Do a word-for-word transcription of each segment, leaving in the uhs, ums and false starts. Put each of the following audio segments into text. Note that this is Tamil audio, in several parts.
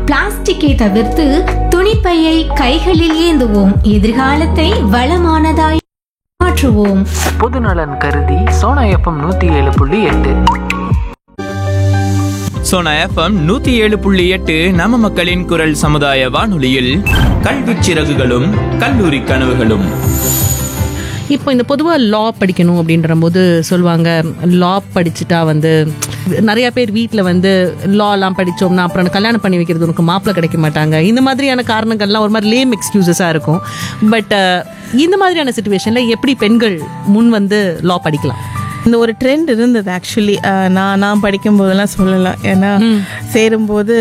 பிளாஸ்டிக்கை தவிர்த்து துணிப்பையை கைகளில் ஏந்துவோம். எதிர்காலத்தை வளமானதாய் மாற்றுவோம். பொதுநலன் கருதி சோனா எஃப்எம் நூத்தி ஏழு புள்ளி எட்டு. சோனா எஃப்எம் நூத்தி ஏழு புள்ளி எட்டு நம்ம மக்களின் குரல் சமுதாய வானொலியில் கல்வி சிறகுகளும் கல்லூரி கனவுகளும். இப்போ இந்த பொதுவாக லா படிக்கணும் அப்படின்ற போது சொல்லுவாங்க, லா படிச்சுட்டா வந்து நிறைய பேர் வீட்டில் வந்து லாலாம் படித்தோம்னா அப்புறம் கல்யாணம் பண்ணி வைக்கிறது உனக்கு மாப்பிள்ளை கிடைக்க மாட்டாங்க, இந்த மாதிரியான காரணங்கள்லாம் ஒரு மாதிரி லேம் எக்ஸ்கியூசஸாக இருக்கும். பட் இந்த மாதிரியான சுச்சுவேஷனில் எப்படி பெண்கள் முன் வந்து லா படிக்கலாம்? இந்த ஒரு ட்ரெண்ட் இருந்தது ஆக்சுவலி. நான் நான் படிக்கும் போதெல்லாம் சொல்லலாம், ஏன்னா சேரும்போது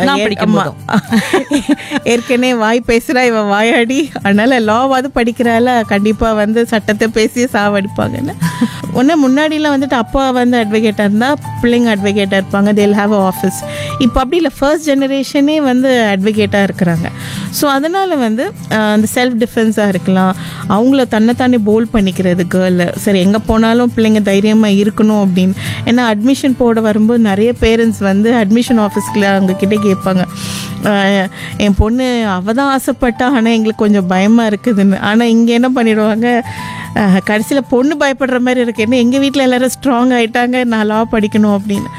ஏற்கனவே வாய் பேசுறா இவன் வாயாடி, அதனால லாவாவது படிக்கிறால கண்டிப்பா வந்து சட்டத்தை பேசி சாவடிப்பாங்கன்னு. ஒன்று முன்னாடிலாம் வந்துட்டு அப்பா வந்து அட்வொகேட்டாக இருந்தால் பிள்ளைங்க அட்வொகேட்டாக இருப்பாங்க, தேல் ஹாவ் அ ஆஃபீஸ். இப்போ அப்படி இல்லை, ஃபர்ஸ்ட் ஜெனரேஷனே வந்து அட்வொகேட்டாக இருக்கிறாங்க. ஸோ அதனால் வந்து அந்த செல்ஃப் டிஃபென்ஸாக இருக்கலாம், அவங்கள தன்னைத்தானே போல் பண்ணிக்கிறது கேர்ள். சரி எங்கே போனாலும் பிள்ளைங்க தைரியமாக இருக்கணும் அப்படின்னு. ஏன்னா அட்மிஷன் போட வரும்போது நிறைய பேரண்ட்ஸ் வந்து அட்மிஷன் ஆஃபீஸ்க்கு அவங்கக்கிட்ட கேட்பாங்க, என் பொண்ணு அவள் தான் ஆசைப்பட்டா ஆனால் எங்களுக்கு கொஞ்சம் பயமாக இருக்குதுன்னு. ஆனால் இங்கே என்ன பண்ணிடுவாங்க, கடைசியில் பொண்ணு பயப்படுற மாதிரி இருக்குது, என்ன எங்கள் வீட்டில் எல்லோரும் ஸ்ட்ராங் ஆகிட்டாங்க, நான் லா படிக்கணும் அப்படின்னு.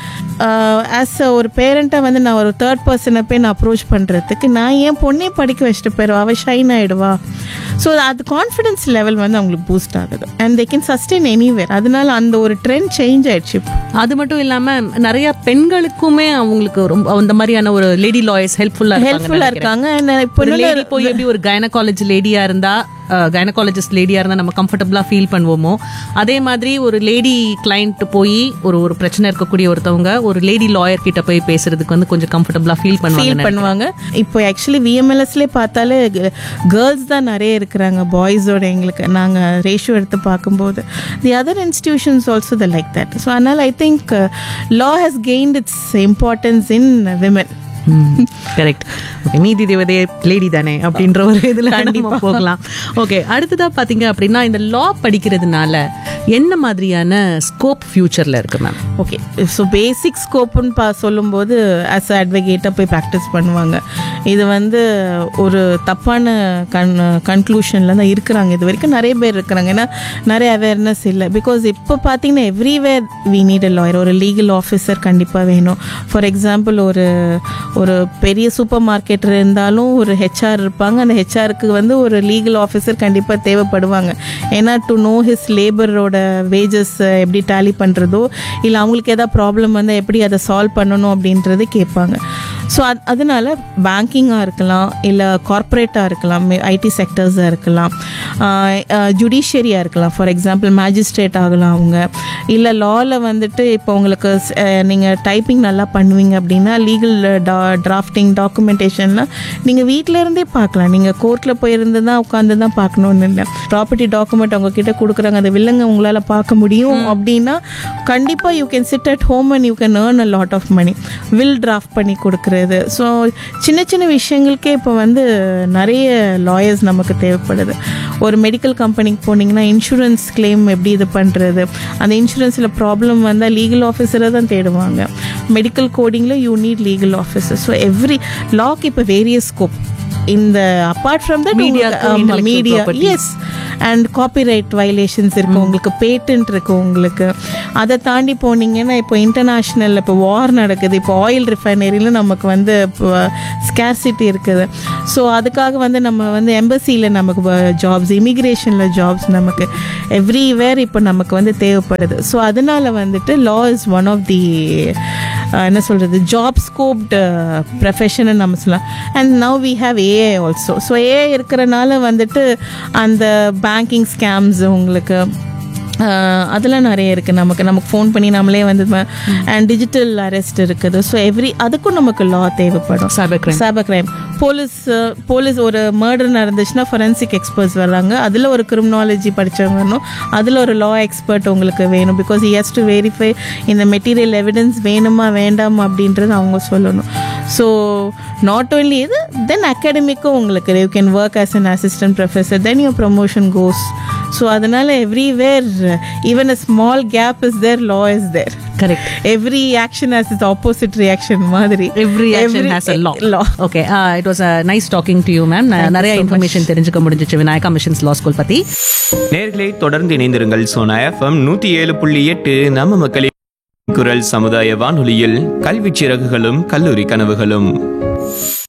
ஆஸ் அ ஒரு பேரண்ட்டாக வந்து நான் ஒரு தேர்ட் பர்சனை போய் நான் அப்ரோச் பண்ணுறதுக்கு நான் என் பொண்ணே படிக்க வச்சுட்டு போயிடுவா, அவள் ஷைன் ஆகிடுவா. ஸோ அது கான்ஃபிடென்ஸ் லெவல் வந்து அவங்களுக்கு பூஸ்ட் ஆகுது and they can sustain anywhere. அதனால அந்த ஒரு ட்ரெண்ட் சேஞ்ச் ஆயிடுச்சு. அது மட்டும் இல்லாமல் நிறைய பெண்களுக்குமே அவங்களுக்கு ரொம்ப அந்த மாதிரியான ஒரு லேடி லாயர்ஸ் ஹெல்ப்ஃபுல்லாக ஹெல்ப்ஃபுல்லாக இருக்காங்க. இப்போ போய் எப்படி ஒரு கைனகாலஜி லேடியாக இருந்தால், கைனகாலஜிஸ்ட் லேடியாக இருந்தால் நம்ம கம்ஃபர்டபுளாக ஃபீல் பண்ணுவோமோ, அதே மாதிரி ஒரு லேடி கிளைண்ட் போய் ஒரு ஒரு பிரச்சனை இருக்கக்கூடிய ஒருத்தவங்க ஒரு லேடி லாயர் கிட்ட போய் பேசுறதுக்கு வந்து கொஞ்சம் கம்ஃபர்டபுளாக ஃபீல் பண்ணுவாங்க பண்ணுவாங்க இப்போ ஆக்சுவலி விஎம்எல்எஸ்லேயே பார்த்தாலே கேர்ள்ஸ் தான் நிறைய இருக்கிறாங்க பாய்ஸோட. எங்களுக்கு நாங்கள் ரேஷியோ எடுத்து பார்க்கும்போது the other institutions also the like that. So அதனால் I think law has gained it's importance in women. Correct. Okay, நீதி தேவதே லேடி தானே அப்படின்ற ஒரு இதில் கண்டிப்பாக போகலாம். ஓகே, அடுத்ததாக பார்த்தீங்க அப்படின்னா இந்த லா படிக்கிறதுனால என்ன மாதிரியான ஸ்கோப் ஃபியூச்சரில் இருக்கு மேம்? ஓகே, ஸோ பேசிக் ஸ்கோப்புன்னு பா சொல்லும்போது ஆஸ் அ அட்வொகேட்டாக போய் ப்ராக்டிஸ் பண்ணுவாங்க. இது வந்து ஒரு தப்பான கன் கன்க்ளூஷனில் தான் இருக்கிறாங்க. இது வரைக்கும் நிறைய பேர் இருக்கிறாங்க, ஏன்னா நிறைய அவேர்னஸ் இல்லை. பிகாஸ் இப்போ பார்த்தீங்கன்னா everywhere we need a lawyer, ஒரு லீகல் ஆஃபீஸர் கண்டிப்பாக வேணும். ஃபார் எக்ஸாம்பிள் ஒரு ஒரு பெரிய சூப்பர் மார்க்கெட் இருந்தாலும் ஒரு ஹெச்ஆர் இருப்பாங்க, அந்த ஹெச்ஆருக்கு வந்து ஒரு லீகல் ஆஃபீஸர் கண்டிப்பாக தேவைப்படுவாங்க. ஏன்னா டு நோ ஹிஸ் லேபரோட வேஜஸ் எப்படி டேலி பண்ணுறதோ, இல்லை அவங்களுக்கு எதாவது ப்ராப்ளம் வந்தால் எப்படி அதை சால்வ் பண்ணணும் அப்படின்றது கேட்பாங்க. ஸோ அது அதனால் பேங்கிங்காக இருக்கலாம், இல்லை கார்ப்பரேட்டாக இருக்கலாம், ஐடி செக்டர்ஸாக இருக்கலாம், ஜுடிஷியரியாக இருக்கலாம். ஃபார் எக்ஸாம்பிள் மேஜிஸ்ட்ரேட் ஆகலாம் அவங்க. இல்லை லாவில் வந்துட்டு இப்போ உங்களுக்கு நீங்கள் டைப்பிங் நல்லா பண்ணுவீங்க அப்படின்னா லீகல் டா டிராஃப்டிங் டாக்குமெண்டேஷன்லாம் நீங்கள் வீட்டில் இருந்தே பார்க்கலாம். நீங்கள் கோர்ட்டில் போயிருந்து தான் உட்காந்து தான் பார்க்கணுன்னு இல்லை. ப்ராப்பர்ட்டி டாக்குமெண்ட் அவங்க கிட்ட கொடுக்குறாங்க, அந்த வில்லங்க உங்களால் பார்க்க முடியும் அப்படின்னா கண்டிப்பாக you can sit at home and you can earn a lot of money. Will draft பண்ணி கொடுக்குறது. ஸோ சின்ன சின்ன விஷயங்களுக்கே இப்போ வந்து நிறைய லாயர்ஸ் நமக்கு தேவைப்படுது. ஒரு மெடிக்கல் கம்பெனிக்கு போனீங்கன்னா இன்சூரன்ஸ் கிளைம் எப்படி இது பண்ணுறது, அந்த இன்சூரன்ஸில் ப்ராப்ளம் வந்தால் லீகல் ஆஃபீஸரை தான் தேடுவாங்க. Medical கோடிங்கில் you need legal officer. So every lock இப்போ வேரியஸ் ஸ்கோப். இந்த apart from the media media yes and copyright violations இருக்குது உங்களுக்கு, பேட்டன்ட் இருக்குது உங்களுக்கு. அதை தாண்டி போனீங்கன்னா இப்போ இன்டர்நேஷ்னல் இப்போ வார் நடக்குது, இப்போ ஆயில் ரிஃபைனரியில் நமக்கு வந்து இப்போ ஸ்கேர்சிட்டி இருக்குது. ஸோ அதுக்காக வந்து நம்ம வந்து எம்பசியில் நமக்கு ஜாப்ஸ், இமிக்ரேஷனில் ஜாப்ஸ் நமக்கு எவ்ரிவேர் இப்போ நமக்கு வந்து தேவைப்படுது. ஸோ அதனால் வந்துட்டு லா இஸ் ஒன் ஆஃப் தி என்ன சொல்கிறது ஜாப் ஸ்கோப்டு ப்ரொஃபஷன்னு நம்ம சொல்லலாம். And now we have AI also. So AI இருக்கிறனால வந்துட்டு அந்த பேங்கிங் ஸ்கேம்ஸ் உங்களுக்கு அதெல்லாம் நிறைய இருக்குது. நமக்கு நமக்கு ஃபோன் பண்ணி நம்மளே வந்து அண்ட் டிஜிட்டல் அரெஸ்ட் இருக்குது. ஸோ எவ்ரி அதுக்கும் நமக்கு லா தேவைப்படும். Cyber crime cyber crime police police ஒரு மர்டர் நடந்துச்சுன்னா ஃபொரென்சிக் எக்ஸ்பர்ட்ஸ் வர்றாங்க, அதில் ஒரு கிரிமினாலஜி படித்தவங்க வரணும், அதில் ஒரு லா எக்ஸ்பர்ட் உங்களுக்கு வேணும். Because he has to verify இந்த மெட்டீரியல் எவிடன்ஸ் வேணுமா வேண்டாமா அப்படின்றது அவங்க சொல்லணும். ஸோ நாட் ஓன்லி இது, தென் அகாடமிக்கும் உங்களுக்கு you can work as an assistant professor, then your promotion cos. So அதனால் everywhere even a small cap is there, law is there. Correct. Every action has its opposite reaction மாதிரி Every action has a law. law. Okay, uh, it was a nice talking to you, ma'am. Thank you நிறைய so இன்ஃபர்மேஷன் தெரிஞ்சுக்க முடிஞ்சிச்சு விநாயகா மிஷன்ஸ் லா ஸ்கூல் பத்தி. நேர்களை தொடர்ந்து இணைந்திருங்கள் சோனா எஃப்எம் நூத்தி ஏழு புள்ளி எட்டு நம்ம மக்களின் குரல் சமுதாய வானொலியில் கல்வி சிறகுகளும் கல்லூரி கனவுகளும்.